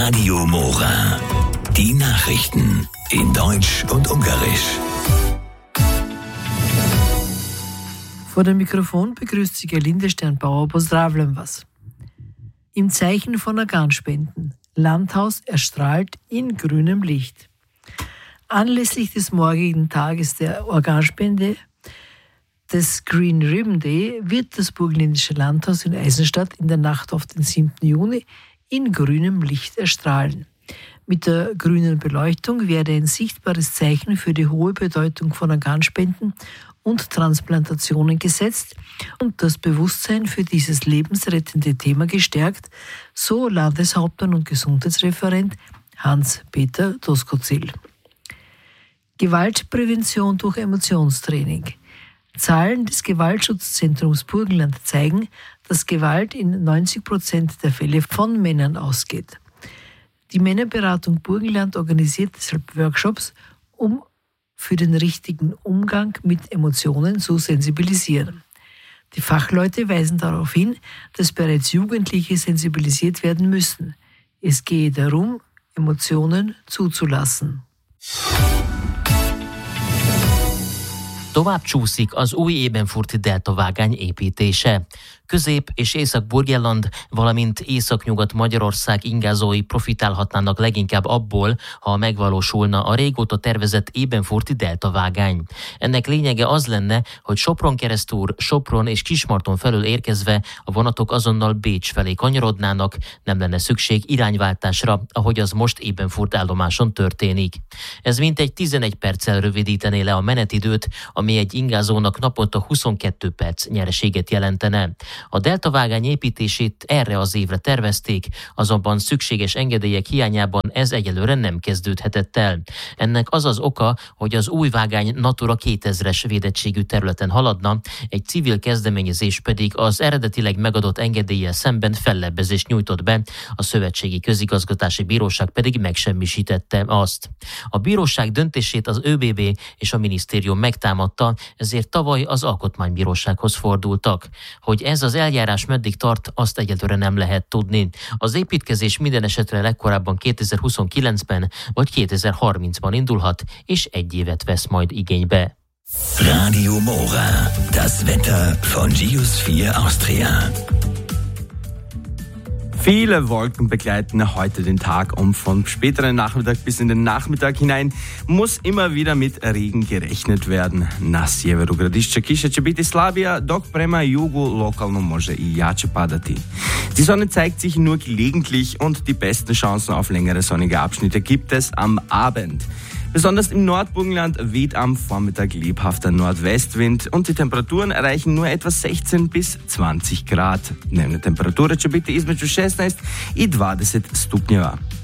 Radio Mora. Die Nachrichten in Deutsch und Ungarisch. Vor dem Mikrofon begrüßt Sie Gerlinde Sternbauer. Pozdravljam was. Im Zeichen von Organspenden. Landhaus erstrahlt in grünem Licht. Anlässlich des morgigen Tages der Organspende, des Green Ribbon Day, wird das burgenländische Landhaus in Eisenstadt in der Nacht auf den 7. Juni in grünem Licht erstrahlen. Mit der grünen Beleuchtung werde ein sichtbares Zeichen für die hohe Bedeutung von Organspenden und Transplantationen gesetzt und das Bewusstsein für dieses lebensrettende Thema gestärkt, so Landeshauptmann und Gesundheitsreferent Hans-Peter Doskozil. Gewaltprävention durch Emotionstraining. Zahlen des Gewaltschutzzentrums Burgenland zeigen, dass Gewalt in 90% der Fälle von Männern ausgeht. Die Männerberatung Burgenland organisiert deshalb Workshops, um für den richtigen Umgang mit Emotionen zu sensibilisieren. Die Fachleute weisen darauf hin, dass bereits Jugendliche sensibilisiert werden müssen. Es gehe darum, Emotionen zuzulassen. Tovább csúszik az új Ebenfurti deltavágány építése. Közép- és Észak-Burgenland, valamint Észak-Nyugat-Magyarország ingázói profitálhatnának leginkább abból, ha megvalósulna a régóta tervezett Ebenfurti deltavágány. Ennek lényege az lenne, hogy Sopron keresztül, Sopron és Kismarton felől érkezve a vonatok azonnal Bécs felé kanyarodnának, nem lenne szükség irányváltásra, ahogy az most Ebenfurt állomáson történik. Ez mintegy 11 perccel rövidítené le a menetidőt, ami egy ingázónak naponta 22 perc nyereséget jelentene. A deltavágány építését erre az évre tervezték, azonban szükséges engedélyek hiányában ez egyelőre nem kezdődhetett el. Ennek az az oka, hogy az új vágány Natura 2000-es védettségű területen haladna, egy civil kezdeményezés pedig az eredetileg megadott engedéllyel szemben fellebbezést nyújtott be, a Szövetségi Közigazgatási Bíróság pedig megsemmisítette azt. A bíróság döntését az ÖBB és a minisztérium megtámadta, ezért tavaly az Alkotmánybírósághoz fordultak. Hogy ez az eljárás meddig tart, azt egyelőre nem lehet tudni. Az építkezés minden esetre legkorábban 2029-ben vagy 2030-ban indulhat, és egy évet vesz majd igénybe. Radio Mora. Das Wetter von Geosphere Austria. Viele Wolken begleiten heute den Tag und von späteren Nachmittag bis in den Nachmittag hinein muss immer wieder mit Regen gerechnet werden. Na sjeveru gradišća kiša će biti slabija, dok prema jugu lokalno može i jače padati. Die Sonne zeigt sich nur gelegentlich und die besten Chancen auf längere sonnige Abschnitte gibt es am Abend. Besonders im Nordburgenland weht am Vormittag lebhafter Nordwestwind und die Temperaturen erreichen nur etwa 16 bis 20 Grad. Dnevna temperatura će biti između 16 i 20 stupnjeva.